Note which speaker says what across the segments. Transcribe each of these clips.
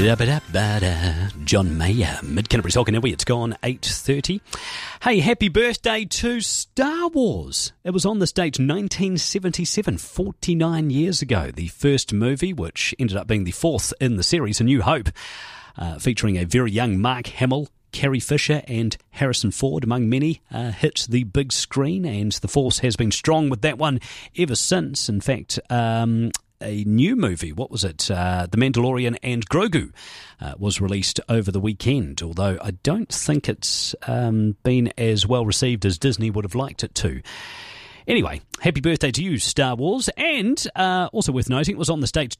Speaker 1: John Mayer, Mid-Canterbury's Hokanawi. It's gone 8:30. Hey, happy birthday to Star Wars. It was on this date 1977, 49 years ago. The first movie, which ended up being the fourth in the series, A New Hope, featuring a very young Mark Hamill, Carrie Fisher and Harrison Ford, among many, hit the big screen, and the force has been strong with that one ever since. In fact, a new movie, what was it? The Mandalorian and Grogu was released over the weekend, although I don't think it's been as well received as Disney would have liked it to. Anyway, happy birthday to you, Star Wars. And also worth noting, it was on this date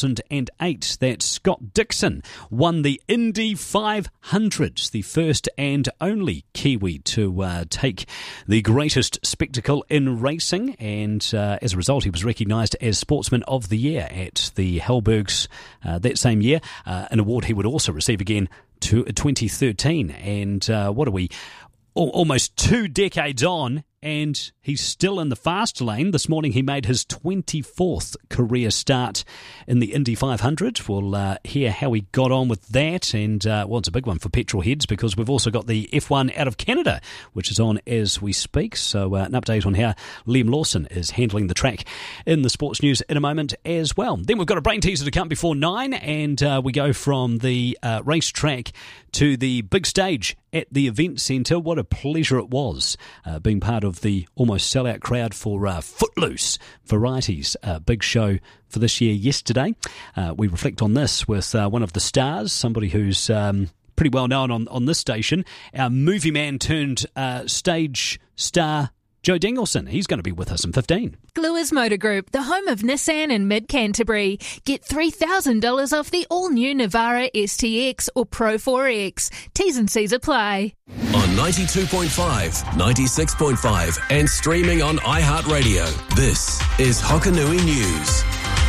Speaker 1: 2008 that Scott Dixon won the Indy 500, the first and only Kiwi to take the greatest spectacle in racing. And as a result, he was recognised as Sportsman of the Year at the Hellbergs that same year, an award he would also receive again to 2013. And what are we? Almost 2 decades on, and he's still in the fast lane. This morning he made his 24th career start in the Indy 500. We'll hear how he got on with that, and well, it's a big one for petrol heads because we've also got the F1 out of Canada, which is on as we speak. So an update on how Liam Lawson is handling the track in the sports news in a moment as well. Then we've got a brain teaser to come before 9, and we go from the racetrack to the big stage at the event centre. What a pleasure it was being part of the almost sellout crowd for Footloose Varieties big show for this year yesterday. We reflect on this with one of the stars, somebody who's pretty well known on this station, our movie man turned stage star, Joe Danielson. He's going to be with us in 15.
Speaker 2: Gluers Motor Group, the home of Nissan in Mid-Canterbury. Get $3,000 off the all-new Navara STX or Pro 4X. T's and C's apply.
Speaker 3: On 92.5, 96.5 and streaming on iHeartRadio, this is Hokanui News.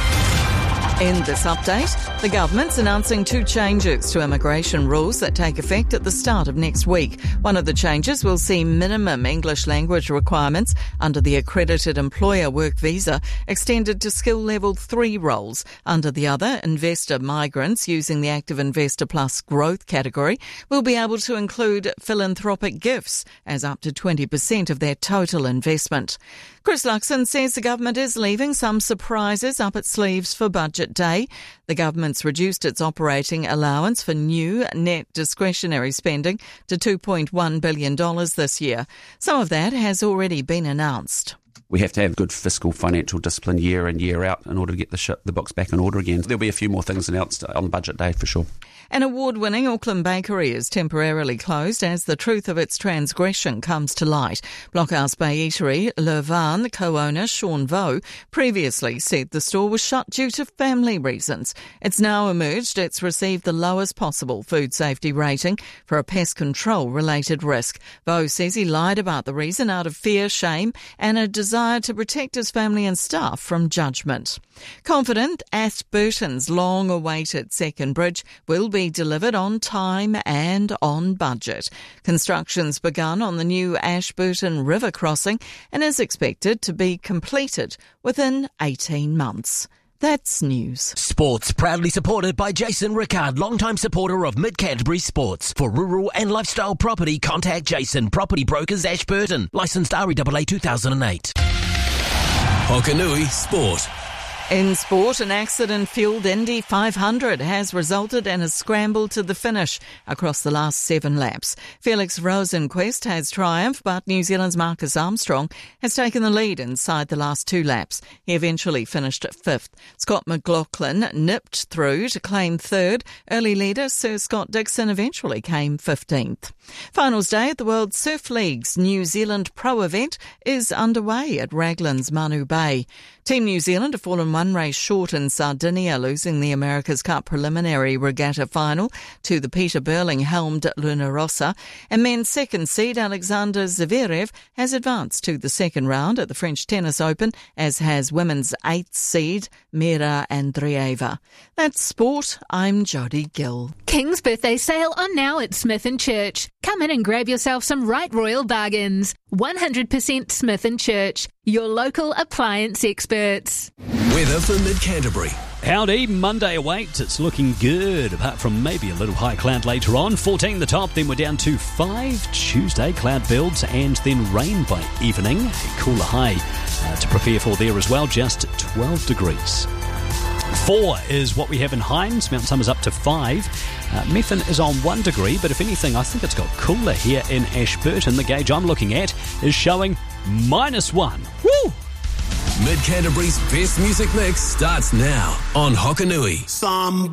Speaker 4: In this update, the government's announcing 2 changes to immigration rules that take effect at the start of next week. One of the changes will see minimum English language requirements under the accredited employer work visa extended to skill level 3 roles. Under the other, investor migrants using the Active Investor Plus growth category will be able to include philanthropic gifts as up to 20% of their total investment. Chris Luxon says the government is leaving some surprises up its sleeves for Budget Day. The government's reduced its operating allowance for new net discretionary spending to $2.1 billion this year. Some of that has already been announced.
Speaker 5: We have to have good fiscal financial discipline year in, year out in order to get the books back in order again. There'll be a few more things announced on Budget Day for sure.
Speaker 4: An award-winning Auckland bakery is temporarily closed as the truth of its transgression comes to light. Blockhouse Bay Eatery, Le Van co-owner Sean Vo previously said the store was shut due to family reasons. It's now emerged it's received the lowest possible food safety rating for a pest control-related risk. Vo says he lied about the reason out of fear, shame and a desire to protect his family and staff from judgment. Confident Ashburton's long-awaited second bridge will be delivered on time and on budget. Construction's begun on the new Ashburton River crossing and is expected to be completed within 18 months. That's news.
Speaker 6: Sports proudly supported by Jason Rickard, longtime supporter of Mid-Canterbury Sports. For rural and lifestyle property, contact Jason, Property Brokers Ashburton. Licensed REAA 2008.
Speaker 3: Hokanui Sport.
Speaker 4: In sport, an accident-fueled Indy 500 has resulted in a scramble to the finish across the last 7 laps. Felix Rosenqvist has triumphed, but New Zealand's Marcus Armstrong has taken the lead inside the last 2 laps. He eventually finished 5th. Scott McLaughlin nipped through to claim 3rd. Early leader Sir Scott Dixon eventually came 15th. Finals day at the World Surf League's New Zealand Pro event is underway at Raglan's Manu Bay. Team New Zealand have fallen 1 race short in Sardinia, losing the America's Cup preliminary regatta final to the Peter Burling-helmed Luna Rossa. And men's second seed Alexander Zverev has advanced to the second round at the French Tennis Open, as has women's 8th seed Mira Andreeva. That's sport. I'm Jodie Gill.
Speaker 2: King's birthday sale on now at Smith & Church. Come in and grab yourself some right royal bargains. 100% Smith & Church, your local appliance experts.
Speaker 3: Weather for Mid-Canterbury.
Speaker 1: Howdy, Monday awaits. It's looking good, apart from maybe a little high cloud later on. 14 the top, then we're down to 5. Tuesday, cloud builds and then rain by evening. A cooler high to prepare for there as well, just 12 degrees. 4 is what we have in Hinds. Mount Somers up to 5. Methven is on 1 degree, but if anything, I think it's got cooler here in Ashburton. The gauge I'm looking at is showing -1. Woo!
Speaker 3: Mid Canterbury's best music mix starts now on Hokanui.